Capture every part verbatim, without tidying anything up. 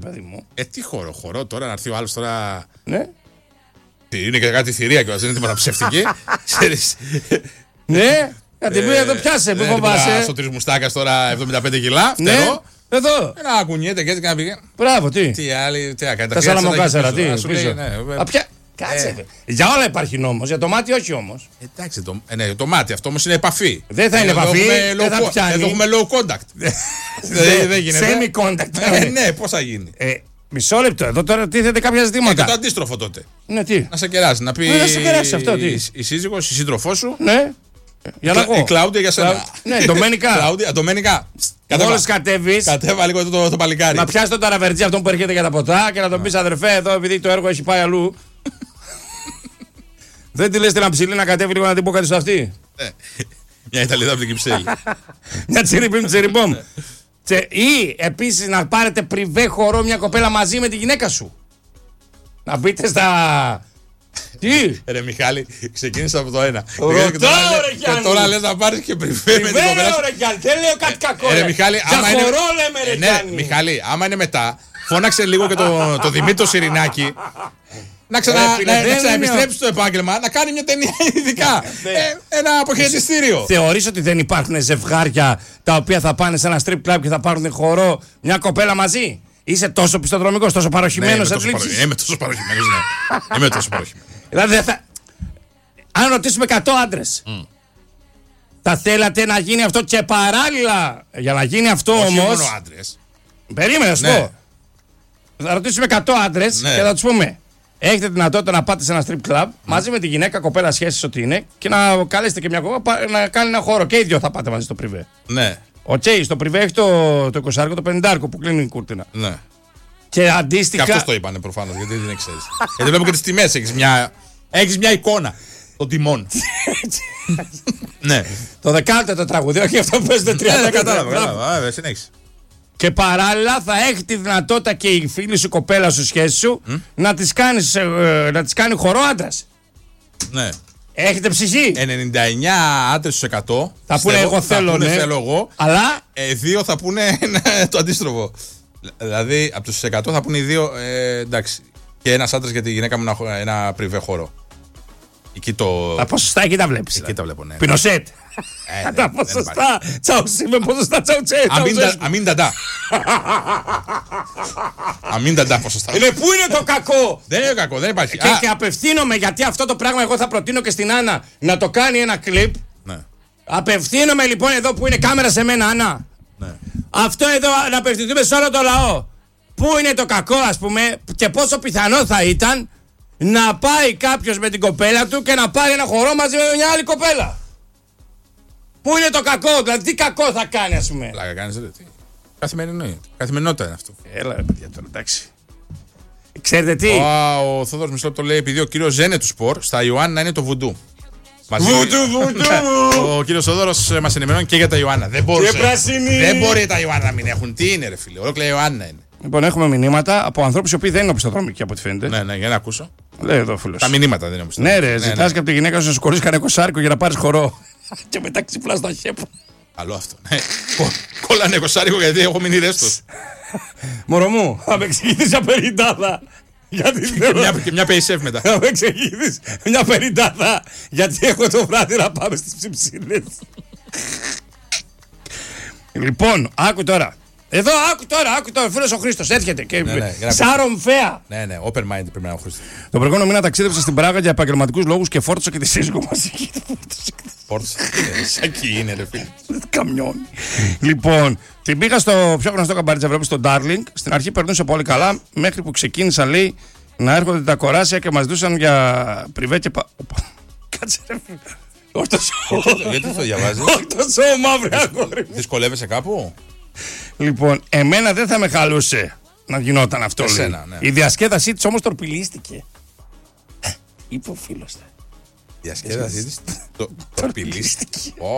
παιδί μου. Ε, τι χορό, χορό τώρα να έρθει ο άλλος τώρα. Ναι. Είναι και κάτι θηρία κιόλας, δεν είναι τίποτα ψευτική. Ναι, γιατί πήγε εδώ πιάσε, μην φοβάσαι. Στο Τρισμουστάκας τώρα εβδομήντα πέντε κιλά. Ναι, εδώ. Ένα κουνιέται και έτσι και να πήγε. Μπράβο, τι. Τι άλλη, τι έκανε. Τα Σαλαμοκάσαρα, τι. Α, πια. Κάτσε. Για όλα υπάρχει νόμος, για το μάτι όχι όμως. Εντάξει, το, ναι, το μάτι αυτό όμως είναι επαφή. Δεν θα είναι επαφή, δεν θα πιάνει. Εδώ έχουμε low contact. Δεν γίνεται. Semi contact. Ναι, πώς θα γίνει. Μισό λεπτό, εδώ τώρα τίθεται κάποια ζητήματα. Και το αντίστροφο τότε. Ναι, τι. Να σε κεράσει, να πει. Να σε κεράσει αυτό, τι. Η σύζυγος, η σύντροφό σου. Ναι. Για να πω. Η Κλάουδια για σένα. Ναι, Ντομένικα. Κλάουδια, Ντομένικα. Μόλις κατέβεις. Κατέβα λίγο το, το παλικάρι. Να πιάσει τον ταραβερτζή αυτόν που έρχεται για τα ποτά και να τον πεις αδερφέ εδώ επειδή το έργο έχει πάει αλλού. Δεν τη λες την αψηλή να κατέβει λίγο να την πω κάτι στο αυτή. Μια Ιταλίδα από την Κυψέλη. Μια τσιριμπίμ τσιριμπόμ. Ή επίσης να πάρετε πριβέ χορό μια κοπέλα μαζί με τη γυναίκα σου. Να μπείτε στα. Τι! Ρε Μιχάλη, ξεκίνησα από το ένα. Ρωτάω, και τώρα, ρε Γιάννη. Και τώρα λες να πάρεις και πριβέ με την κοπέλα σου. Ρε Γιάννη, δεν λέω κάτι κακό. Ρε Μιχάλη, για άμα χορό είναι... λέμε ρε ναι, Γιάννη. Μιχάλη, άμα είναι μετά, φώναξε λίγο και το, το Δημήτρη Σιρινάκη. Να, ξανα, Ρε, να, φίλε, να ξαναεπιστρέψει στο επάγγελμα, να κάνει μια ταινία ειδικά. ε, ένα αποχαιρετιστήριο. Θεωρείς ότι δεν υπάρχουν ζευγάρια τα οποία θα πάνε σε ένα strip club και θα πάρουν χορό μια κοπέλα μαζί? Είσαι τόσο πιστοδρομικός, τόσο παροχημένος? Ναι, είμαι τόσο παροχημένος, ναι. Είμαι τόσο παροχημένος. Δηλαδή, θα... αν ρωτήσουμε εκατό άντρες, mm. θα θέλατε να γίνει αυτό και παράλληλα, για να γίνει αυτό όχι όμως. Μόνο άντρες. Περίμενε, να σου ναι. πω. Θα ρωτήσουμε εκατό άντρες ναι. και θα τους πούμε: έχετε δυνατότητα να πάτε σε ένα strip club mm. μαζί με τη γυναίκα, κοπέλα, σχέσεις ό,τι είναι, και να καλέσετε και μια κοπέλα να κάνει ένα χώρο. Και οι δυο θα πάτε μαζί στο πριβέ. Ναι. Ο Τσέι στο πριβέ έχει το, το είκοσι, το πενήντα που κλείνει η κούρτινα. Ναι. Και αντίστοιχα. Και αυτός το είπανε προφανώς, γιατί δεν ξέρεις. Γιατί βλέπω και τις τιμές, έχεις μια, έχεις μια εικόνα των τιμών. Ναι. Το δεκάλεπτο το τραγούδι, όχι αυτό που παίζετε τριάντα. Ναι, κατάλαβα, κατάλαβα, συνέχισε. Και παράλληλα θα έχει τη δυνατότητα και η φίλη σου, κοπέλα σου, σχέση σου mm? να της κάνεις, ε, να της κάνει χορό άντρας. Ναι. Έχετε ψυχή. ενενήντα εννιά άντρες στους εκατό θα πούνε εγώ θέλω, ναι. θέλω εγώ. Αλλά ε, δύο θα πούνε το αντίστροφο. Δηλαδή από τους εκατό θα πούνε οι δύο ε, εντάξει. Και ένας άντρας για τη γυναίκα μου ένα, ένα πριβέ χώρο. Εκεί το. Τα ποσοστά εκεί τα βλέπεις. Εκεί τα βλέπω, ναι. Πινοσέτ. Ε, ναι, τα ποσοστά. Τσαουσί με ποσοστά τσαουτσέ. Αμήν ταντά. Αμήν ταντά ποσοστά. Είναι πού είναι το κακό. Δεν είναι κακό, δεν υπάρχει. Και, και απευθύνομαι, γιατί αυτό το πράγμα εγώ θα προτείνω και στην Άννα να το κάνει ένα κλιπ. Ναι. Απευθύνομαι λοιπόν εδώ που είναι κάμερα σε μένα, Άννα. Ναι. Αυτό εδώ να απευθυνθούμε σε όλο το λαό. Πού είναι το κακό, ας πούμε, και πόσο πιθανό θα ήταν να πάει κάποιος με την κοπέλα του και να πάρει ένα χορό μαζί με μια άλλη κοπέλα. Πού είναι το κακό, δηλαδή τι κακό θα κάνει, ας πούμε. Πλάκα κάνεις, ρε, τι. Καθημερινό, καθημερινότητα είναι αυτό. Έλα ρε παιδιά τώρα, εντάξει. Ξέρετε τι. Ο, ο Θόδωρος μισό λεπτό λέει, επειδή ο κύριος Ζένε του Σπορ στα Ιωάννα είναι το βουντού. Βουντού, βουντού. Ο κύριος Θόδωρος μας ενημερώνει και για τα Ιωάννα. Δεν μπορούσε. Δεν μπορεί τα Ιωάννα να μην έχουν. Τι είναι, ρε φίλε, ολόκληρα Ιωάννα είναι. Λοιπόν, έχουμε μηνύματα από ανθρώπους οι οποίοι δεν είναι οπισθοδρομικοί από ό,τι φαίνεται. Ναι, ναι, για να ακούσω. Λέει εδώ φίλος. Τα μηνύματα δεν είναι οπισθοδρομικοί. Ναι, ρε, ναι, ζητάς ναι. και από τη γυναίκα σου να σου κορίσει κανένα εικοσάρικο για να πάρεις χορό. Και μετά ξυπνάς στα χέπα. Καλό αυτό. Ναι. Κόλλανε εικοσάρικο γιατί έχω μείνει ρέστος. Μωρό μου, θα με εξηγηθείς για πενηντάδα. Γιατί θέλω... μια, και μια πεϊσέφ μετά. Θα με εξηγηθείς μια πενηντάδα. Γιατί έχω το βράδυ να πάμε στις ψιψίλες. Λοιπόν, άκου τώρα. Εδώ, άκου τώρα, άκου τώρα. Φίλος ο Χρήστος έρχεται και ναι, ναι, Σάρον Φέα. Ναι, ναι, open mind πρέπει να είναι ο Χρήστος. Το προηγούμενο μήνα ταξίδεψα στην Πράγα για επαγγελματικούς λόγους και φόρτωσα και τη σύζυγο μαζί. Φόρτωσα. Σακί είναι, ρε φίλε. Καμιόνι. Λοιπόν, την πήγα στο πιο γνωστό καμπάρι της Ευρώπης, στο Darling. Στην αρχή περνούσε πολύ καλά, μέχρι που ξεκίνησαν, λέει, να έρχονται τα κοράσια και μας ζητούσαν για πριβέ και πα. Κάτσε, ρε φίλε. Όχι το σώμα. Γιατί το διαβάζεις? Όχι το σώμα, βρε αγόρι. Δυσκολεύεσαι κάπου? Λοιπόν, εμένα δεν θα με χαλούσε να γινόταν αυτό. Εσένα, ναι. Η διασκέδασή της όμως τορπιλίστηκε. Είπε ο φίλος. Η διασκέδασή της τορπιλίστηκε.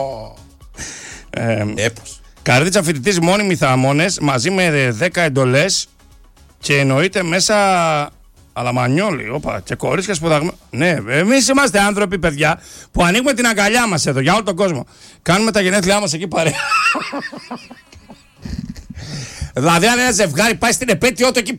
Έπως. Καρδίτσα φοιτητής μόνιμοι θαμώνες μαζί με δέκα εντολές και εννοείται μέσα αλαμανιόλι. Όπα, και κορίτσια σπουδαγμένα. Ναι, εμείς είμαστε άνθρωποι, παιδιά, που ανοίγουμε την αγκαλιά μας εδώ για όλο τον κόσμο. Κάνουμε τα γενέθλιά μας εκεί παρέα. Δηλαδή, αν ένα ζευγάρι πάει στην επέτειό του εκεί